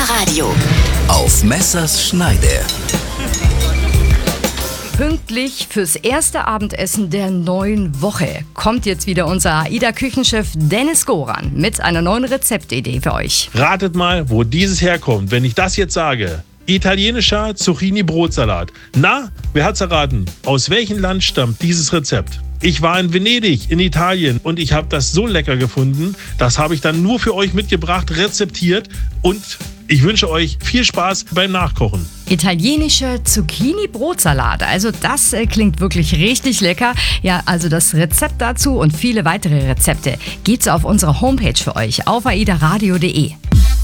Radio. Auf Messers Schneide. Pünktlich fürs erste Abendessen der neuen Woche kommt jetzt wieder unser AIDA-Küchenchef Dennis Goran mit einer neuen Rezeptidee für euch. Ratet mal, wo dieses herkommt, wenn ich das jetzt sage. Italienischer Zucchini-Brotsalat. Na, wer hat's erraten? Aus welchem Land stammt dieses Rezept? Ich war in Venedig, in Italien, und ich habe das so lecker gefunden. Das habe ich dann nur für euch mitgebracht, rezeptiert, und ich wünsche euch viel Spaß beim Nachkochen. Italienischer Zucchini-Brotsalat. Also das klingt wirklich richtig lecker. Ja, also das Rezept dazu und viele weitere Rezepte gibt's auf unserer Homepage für euch auf aidaradio.de.